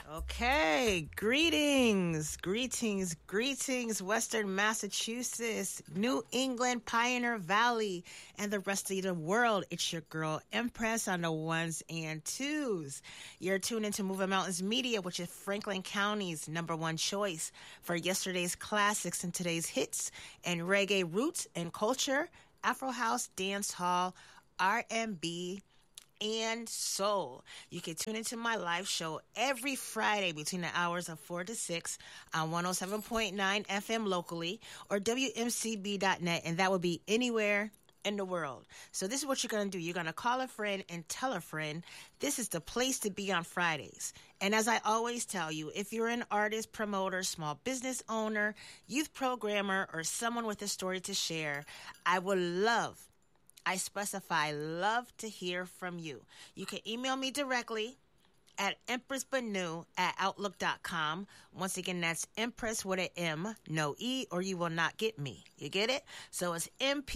Okay, greetings, Western Massachusetts, New England, Pioneer Valley, and the rest of the world. It's your girl, Empress, on the ones and twos. You're tuned into Moving Mountains Media, which is Franklin County's #1 choice for yesterday's classics and today's hits and reggae roots and culture, Afro house, dance hall, R&B, and soul. You can tune into my live show every Friday between the hours of 4 to 6 on 107.9 FM locally or WMCB.net, and that will be anywhere in the world. So this is what you're going to do. You're going to call a friend and tell a friend this is the place to be on Fridays. And as I always tell you, if you're an artist, promoter, small business owner, youth programmer, or someone with a story to share, I specify love to hear from you. You can email me directly at empressbanu@outlook.com. Once again, that's Empress with an M, no E, or you will not get me. You get it? So it's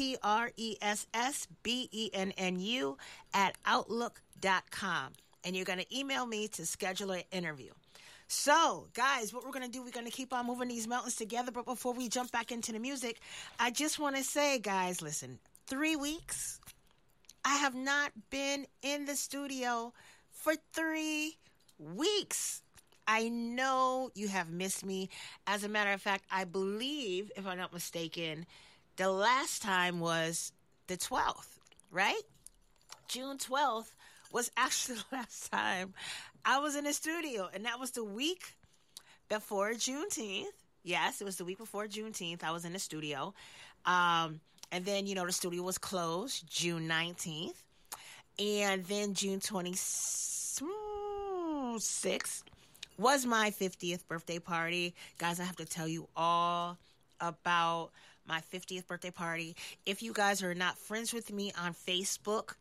MPRESSBENNU @outlook.com. And you're going to email me to schedule an interview. So, guys, what we're going to do, we're going to keep on moving these mountains together. But before we jump back into the music, I just want to say, guys, listen, 3 weeks. I have not been in the studio for 3 weeks. I know you have missed me. As a matter of fact, I believe, if I'm not mistaken, the last time was the 12th, right? June 12th was actually the last time I was in the studio, and that was the week before Juneteenth. Yes, it was the week before Juneteenth. I was in the studio. And then, the studio was closed June 19th. And then June 26th was my 50th birthday party. Guys, I have to tell you all about my 50th birthday party. If you guys are not friends with me on Facebook,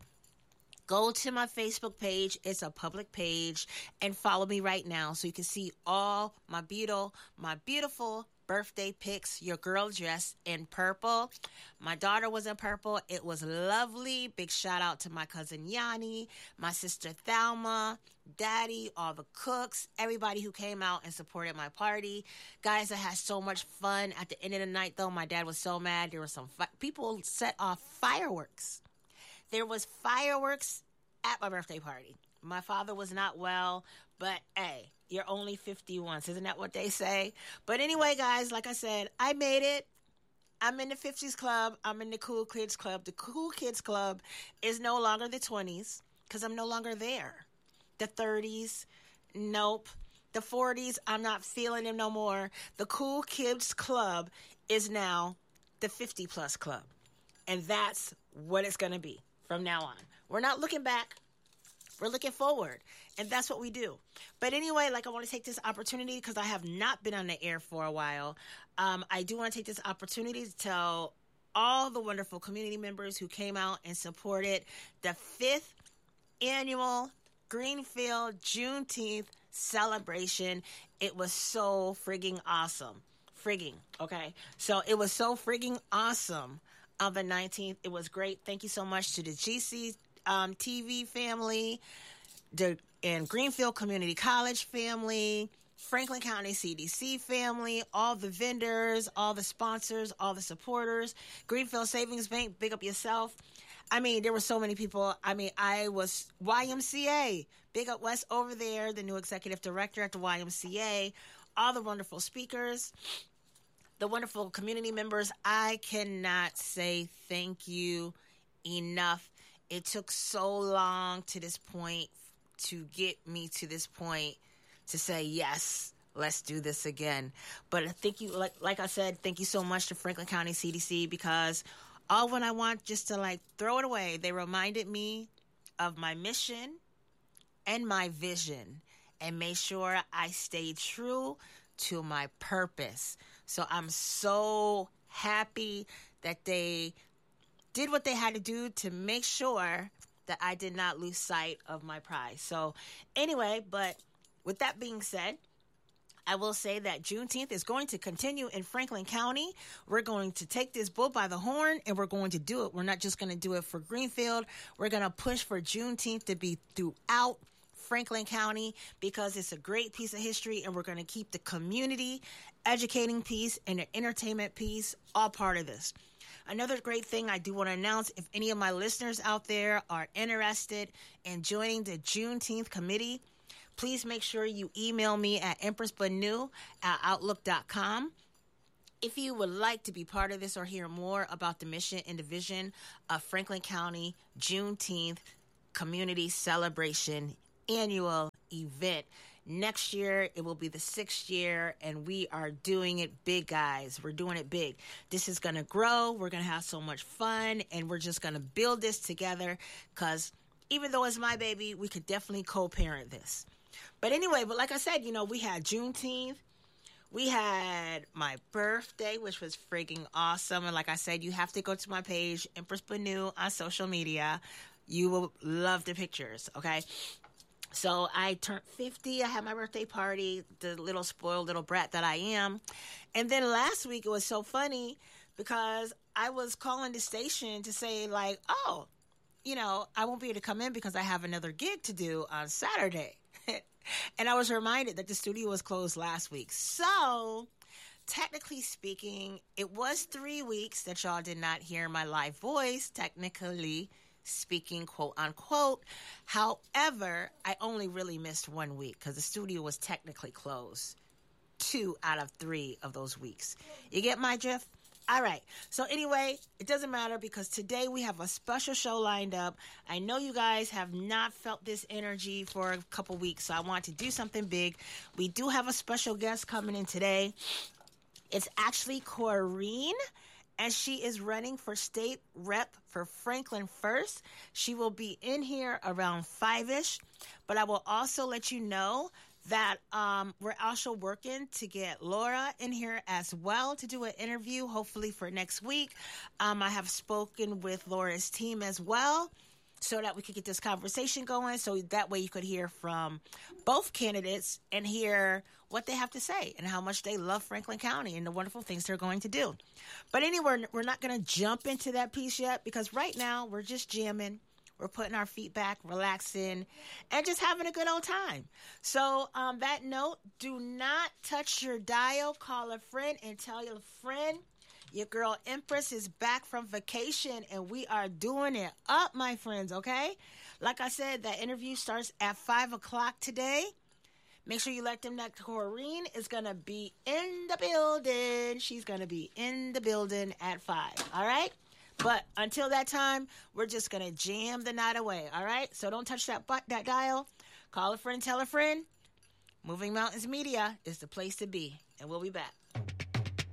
go to my Facebook page. It's a public page. And follow me right now so you can see all my beautiful birthday pics. Your girl dressed in purple. My daughter was in purple. It was lovely. Big shout out to my cousin Yanni, my sister Thelma, Daddy, all the cooks, everybody who came out and supported my party. Guys, I had so much fun. At the end of the night, though, my dad was so mad. There were some people set off fireworks. There was fireworks at my birthday party. My father was not well, but hey, you're only 51. Isn't that what they say? But anyway, guys, like I said, I made it. I'm in the 50s club. I'm in the cool kids club. The cool kids club is no longer the 20s because I'm no longer there. The 30s, nope. The 40s, I'm not feeling them no more. The cool kids club is now the 50-plus club. And that's what it's going to be from now on. We're not looking back. We're looking forward, and that's what we do. But anyway, I want to take this opportunity because I have not been on the air for a while. I do want to take this opportunity to tell all the wonderful community members who came out and supported the 5th annual Greenfield Juneteenth celebration. It was so frigging awesome. Okay? So it was so frigging awesome on the 19th. It was great. Thank you so much to the GC TV family, and Greenfield Community College family, Franklin County CDC family, all the vendors, all the sponsors, all the supporters, Greenfield Savings Bank, big up yourself. There were so many people. I was YMCA, big up Wes over there, the new executive director at the YMCA, all the wonderful speakers, the wonderful community members. I cannot say thank you enough. It took so long to this point to get me to this point to say, yes, let's do this again. But thank you, like I said, thank you so much to Franklin County CDC because all when I want just to throw it away, they reminded me of my mission and my vision and made sure I stayed true to my purpose. So I'm so happy that they did what they had to do to make sure that I did not lose sight of my prize. So anyway, but with that being said, I will say that Juneteenth is going to continue in Franklin County. We're going to take this bull by the horn and we're going to do it. We're not just going to do it for Greenfield. We're going to push for Juneteenth to be throughout Franklin County because it's a great piece of history, and we're going to keep the community educating piece and the entertainment piece all part of this. Another great thing I do want to announce, if any of my listeners out there are interested in joining the Juneteenth committee, please make sure you email me at empressbanu@outlook.com. If you would like to be part of this or hear more about the mission and the vision of Franklin County Juneteenth Community Celebration Annual Event, next year it will be the 6th year, and we are doing it big, guys. We're doing it big. This is going to grow. We're going to have so much fun, and we're just going to build this together because even though it's my baby, we could definitely co-parent this. But anyway, like I said, we had Juneteenth. We had my birthday, which was freaking awesome. And like I said, you have to go to my page, Empress Banu, on social media. You will love the pictures, okay? So I turned 50. I had my birthday party, the little spoiled little brat that I am. And then last week, it was so funny because I was calling the station to say, like, oh, I won't be able to come in because I have another gig to do on Saturday. And I was reminded that the studio was closed last week. So, technically speaking, it was 3 weeks that y'all did not hear my live voice, technically speaking, quote unquote. However, I only really missed 1 week because the studio was technically closed 2 out of 3 of those weeks. You get my drift? All right. So anyway, it doesn't matter because today we have a special show lined up. I know you guys have not felt this energy for a couple weeks, so I want to do something big. We do have a special guest coming in today. It's actually Corrine, and she is running for state rep for Franklin First. She will be in here around 5-ish, but I will also let you know that we're also working to get Laura in here as well to do an interview, hopefully for next week. I have spoken with Laura's team as well so that we could get this conversation going, so that way you could hear from both candidates and hear what they have to say and how much they love Franklin County and the wonderful things they're going to do. But anyway, we're not going to jump into that piece yet because right now we're just jamming. We're putting our feet back, relaxing, and just having a good old time. So on that note, do not touch your dial. Call a friend and tell your friend your girl Empress is back from vacation, and we are doing it up, my friends, okay? Like I said, that interview starts at 5 o'clock today. Make sure you let them know Corrine is going to be in the building. She's going to be in the building at 5, all right? But until that time, we're just going to jam the night away, all right? So don't touch that dial. Call a friend, tell a friend. Moving Mountains Media is the place to be, and we'll be back.